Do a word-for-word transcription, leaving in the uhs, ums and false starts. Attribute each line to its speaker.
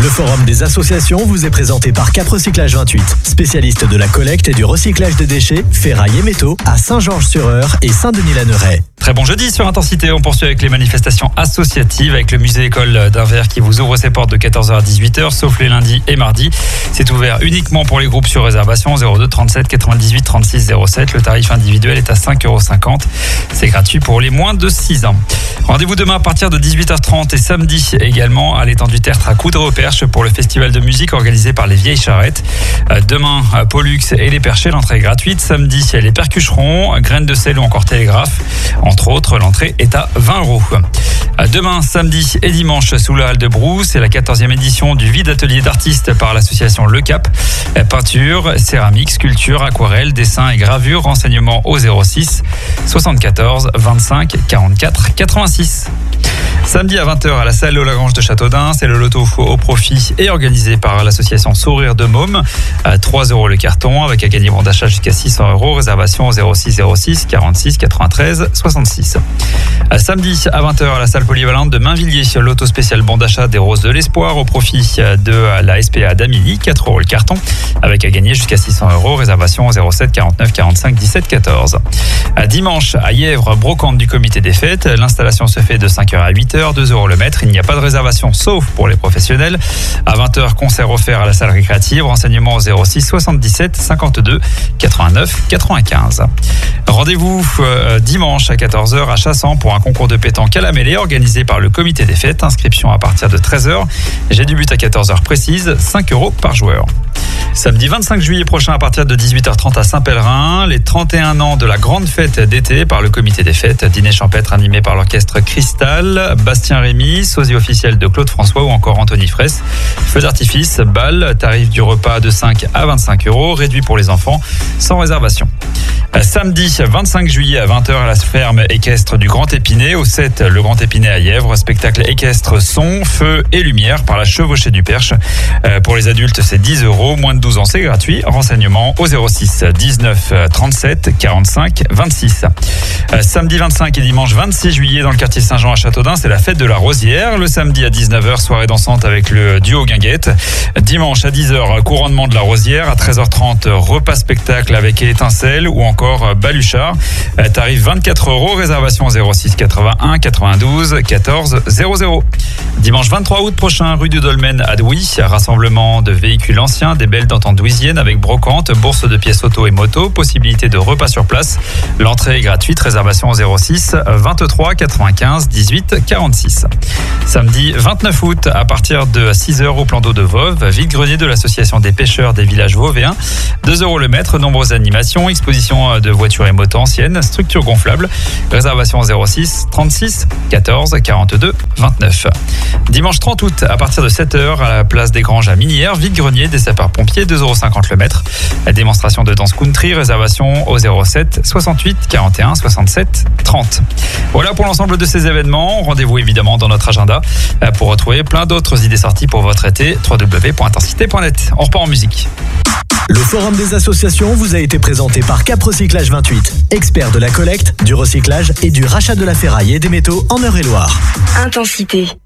Speaker 1: Le forum des associations vous est présenté par Cap Recyclage vingt-huit, spécialiste de la collecte et du recyclage de déchets, ferraille et métaux à Saint-Georges-sur-Eure et Saint-Denis-la-Neuraie.
Speaker 2: Très bon jeudi sur Intensité, on poursuit avec les manifestations associatives avec le musée école d'Anvers qui vous ouvre ses portes de quatorze heures à dix-huit heures sauf les lundis et mardis. C'est ouvert uniquement pour les groupes sur réservation zéro deux trente-sept quatre-vingt-dix-huit trente-six zéro sept. Le tarif individuel est à cinq euros cinquante. C'est gratuit pour les moins de six ans. Rendez-vous demain à partir de dix-huit heures trente et samedi également à l'étang du Tertre à Coudray-au-Perche pour le festival de musique organisé par les Vieilles Charrettes. Demain, Pollux et les Perchés, l'entrée est gratuite. Samedi, les Percucherons, Graines de sel ou encore Télégraphe. Entre autres, l'entrée est à vingt euros. Demain, samedi et dimanche, sous la halle de Brousse, c'est la quatorzième édition du vide atelier d'artistes par l'association Le Cap. Peinture, céramique, sculpture, aquarelle, dessin et gravure. Renseignements au zéro six soixante-quatorze vingt-cinq quarante-quatre quatre-vingt-six. Samedi à vingt heures à la salle de Lagrange de Châteaudun, c'est le loto au profit et organisé par l'association Sourire de Môme. À trois euros le carton avec un gagné bon d'achat jusqu'à six cents euros. Réservation au zéro six zéro six quarante-six quatre-vingt-treize soixante-six. Samedi à vingt heures à la salle polyvalente de Mainvilliers, loto spécial bon d'achat des Roses de l'Espoir au profit de la S P A d'Amélie. quatre euros le carton avec à gagner jusqu'à six cents euros. Réservation au zéro sept quarante-neuf quarante-cinq dix-sept quatorze. Dimanche à Yèvres, brocante du comité des fêtes. L'installation se fait de cinq heures à huit heures, deux euros le mètre. Il n'y a pas de réservation sauf pour les professionnels. À vingt heures, concert offert à la salle récréative. Renseignements au zéro six soixante-dix-sept cinquante-deux quatre-vingt-neuf quatre-vingt-quinze. Rendez-vous euh, dimanche à quatorze heures à Chassan pour un concours de pétanque à la mêlée organisé par le comité des fêtes. Inscription à partir de treize heures. J'ai du but à quatorze heures précise, cinq euros par joueur. Samedi vingt-cinq juillet prochain à partir de dix-huit heures trente à Saint-Pèlerin, les trente et un ans de la grande fête d'été par le comité des fêtes. Dîner champêtre animé par l'orchestre Cristal, Bastien Rémy, sosie officiel de Claude François ou encore Anthony Fraisse. Feux d'artifice, bal, tarif du repas de cinq à vingt-cinq euros, réduit pour les enfants, sans réservation. Samedi vingt-cinq juillet à vingt heures à la ferme équestre du Grand Épinay, au sept le Grand Épinay à Yèvres, spectacle équestre son, feu et lumière par la Chevauchée du Perche. Pour les adultes c'est dix euros, moins de douze ans c'est gratuit. Renseignements au zéro six dix-neuf trente-sept quarante-cinq vingt-six. Samedi vingt-cinq et dimanche vingt-six juillet dans le quartier Saint-Jean à Châteaudun, c'est la fête de la Rosière. Le samedi à dix-neuf heures, soirée dansante avec le duo Guinguette. Dimanche à dix heures, couronnement de la Rosière. À treize heures trente, repas spectacle avec étincelle ou encore Baluchard. Tarif vingt-quatre euros. Réservation zéro six quatre-vingt-un quatre-vingt-douze quatorze zéro zéro. Dimanche vingt-trois août prochain, rue du Dolmen à Douy. Rassemblement de véhicules anciens, des belles d'entente douisienne avec brocante, bourse de pièces auto et moto, possibilité de repas sur place. L'entrée est gratuite. Réservation au zéro six vingt-trois quatre-vingt-quinze dix-huit quarante-six. Samedi vingt-neuf août à partir de six heures au plan d'eau de Voves, vide-grenier de l'association des pêcheurs des villages vauvéens. deux euros le mètre, nombreuses animations, exposition de voitures et motos anciennes, structure gonflable. Réservation au zéro six trente-six quatorze quarante-deux vingt-neuf. Dimanche trente août à partir de sept heures à la place des Granges à Minières, vide-grenier des sapeurs-pompiers, deux euros cinquante le mètre. La démonstration de danse country, réservation au zéro sept soixante-huit quarante et un soixante-sept trente. Voilà pour l'ensemble de ces événements. Rendez-vous évidemment dans notre agenda pour retrouver plein d'autres idées sorties pour votre été. w w w point intensité point net. On repart en musique.
Speaker 1: Le forum des associations vous a été présenté par Cap Recyclage vingt-huit, expert de la collecte, du recyclage et du rachat de la ferraille et des métaux en Eure-et-Loire.
Speaker 3: Intensité.